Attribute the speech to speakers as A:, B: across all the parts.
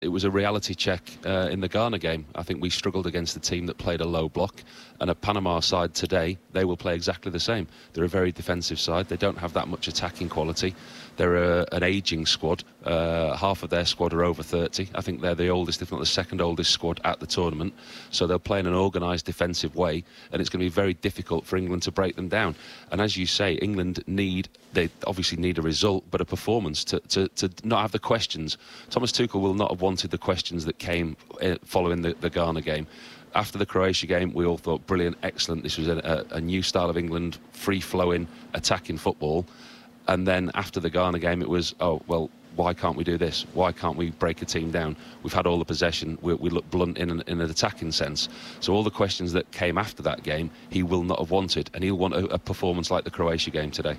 A: It was a reality check in the Ghana game. I think we struggled against a team that played a low block, and a Panama side today, they will play exactly the same. They're a very defensive side. They don't have that much attacking quality. They're an ageing squad. Half of their squad are over 30. I think they're the oldest, if not the second oldest squad at the tournament. So they'll play in an organised defensive way, and it's going to be very difficult for England to break them down. And as you say, England they obviously need a result, but a performance to not have the questions. Thomas Tuchel will not have wanted the questions that came following the Ghana game. After the Croatia game, we all thought, brilliant, excellent. This was a new style of England, free-flowing, attacking football. And then after the Ghana game, it was, oh, well, why can't we do this? Why can't we break a team down? We've had all the possession. We look blunt in an attacking sense. So all the questions that came after that game, he will not have wanted. And he'll want a performance like the Croatia game today.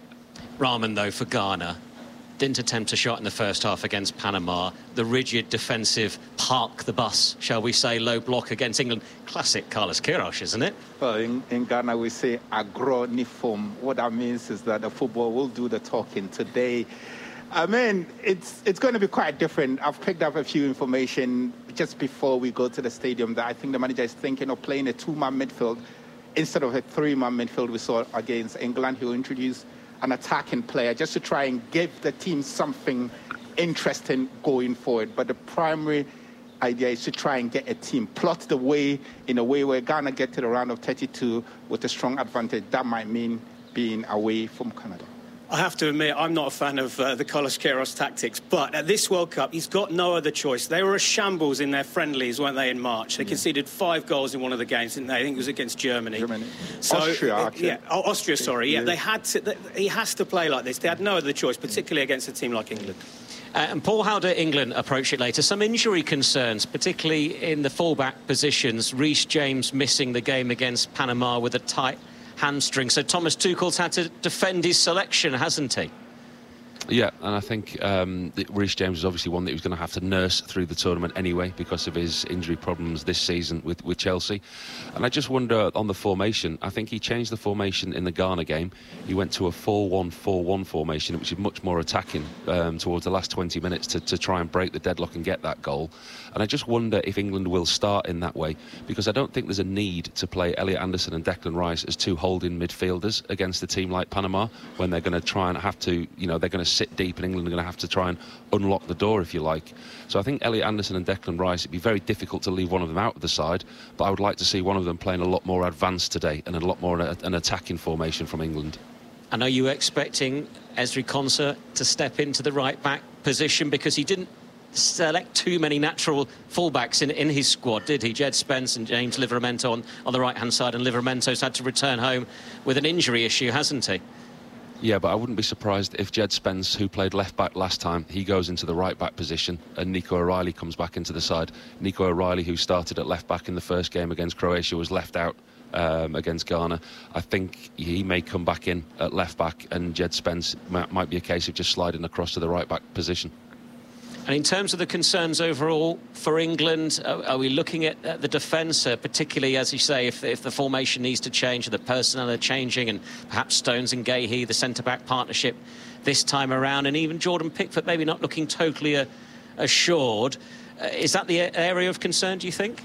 B: Rahman, though, for Ghana, didn't attempt a shot in the first half against Panama. The rigid defensive park the bus, shall we say, low block against England. Classic Carlos Queiroz, isn't it?
C: Well, in Ghana we say agroniform. What that means is that the football will do the talking today. I mean, it's going to be quite different. I've picked up a few information just before we go to the stadium that I think the manager is thinking of playing a two-man midfield instead of a three-man midfield we saw against England. He'll introduce an attacking player just to try and give the team something interesting going forward. But the primary idea is to try and get a team, plot the way in a way where Ghana get to the round of 32 with a strong advantage. That might mean being away from Canada.
D: I have to admit, I'm not a fan of the Carlos Queiroz tactics, but at this World Cup, he's got no other choice. They were a shambles in their friendlies, weren't they, in March? They conceded 5 goals in one of the games, didn't they? I think it was against Germany. So,
C: Austria, actually.
D: Yeah, Austria, sorry. Yeah, they had to. He has to play like this. They had no other choice, particularly against a team like England.
B: And Paul, how do England approach it later? Some injury concerns, particularly in the fullback positions. Reece James missing the game against Panama with a tight hamstring. So Thomas Tuchel's had to defend his selection, hasn't he?
A: Yeah, and I think Reece James is obviously one that he was going to have to nurse through the tournament anyway because of his injury problems this season with Chelsea. And I just wonder on the formation, I think he changed the formation in the Ghana game. He went to a 4-1-4-1 formation, which is much more attacking towards the last 20 minutes to try and break the deadlock and get that goal. And I just wonder if England will start in that way, because I don't think there's a need to play Elliot Anderson and Declan Rice as two holding midfielders against a team like Panama when they're going to try and have to, they're going to sit deep and England are going to have to try and unlock the door, if you like. So I think Elliot Anderson and Declan Rice, it'd be very difficult to leave one of them out of the side, but I would like to see one of them playing a lot more advanced today and a lot more an attacking formation from England.
B: And are you expecting Ezri Konsa to step into the right-back position? Because he didn't select too many natural fullbacks in his squad, did he? Jed Spence and James Livramento on the right-hand side, and Livramento's had to return home with an injury issue, hasn't he?
A: Yeah, but I wouldn't be surprised if Jed Spence, who played left-back last time, he goes into the right-back position and Nico O'Reilly comes back into the side. Nico O'Reilly, who started at left-back in the first game against Croatia, was left out against Ghana. I think he may come back in at left-back, and Jed Spence might be a case of just sliding across to the right-back position.
B: And in terms of the concerns overall for England, are we looking at the defence, particularly, as you say, if the formation needs to change, the personnel are changing, and perhaps Stones and Gahey, the centre-back partnership this time around, and even Jordan Pickford maybe not looking totally assured. Is that the area of concern, do you think?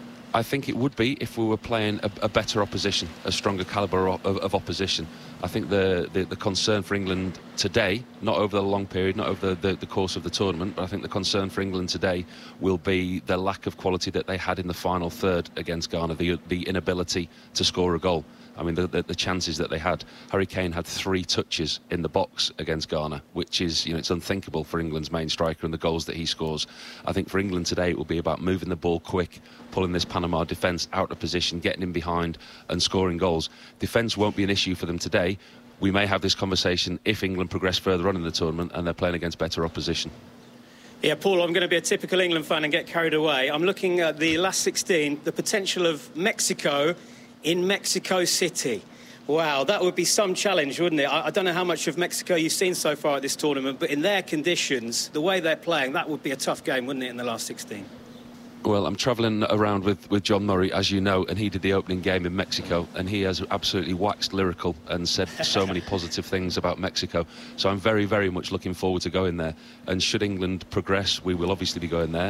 A: I think it would be if we were playing a better opposition, a stronger calibre of opposition. I think the concern for England today, not over the long period, not over the course of the tournament, but I think the concern for England today will be the lack of quality that they had in the final third against Ghana, the inability to score a goal. I mean, the chances that they had. Harry Kane had 3 touches in the box against Ghana, which is, it's unthinkable for England's main striker and the goals that he scores. I think for England today, it will be about moving the ball quick, pulling this Panama defence out of position, getting in behind and scoring goals. Defence won't be an issue for them today. We may have this conversation if England progress further on in the tournament and they're playing against better opposition.
D: Yeah, Paul, I'm going to be a typical England fan and get carried away. I'm looking at the last 16, the potential of Mexico in Mexico City. Wow, that would be some challenge, wouldn't it? I don't know how much of Mexico you've seen so far at this tournament, but in their conditions, the way they're playing, that would be a tough game, wouldn't it, in the last 16?
A: Well, I'm travelling around with John Murray, as you know, and he did the opening game in Mexico, and he has absolutely waxed lyrical and said so many positive things about Mexico. So I'm very, very much looking forward to going there. And should England progress, we will obviously be going there.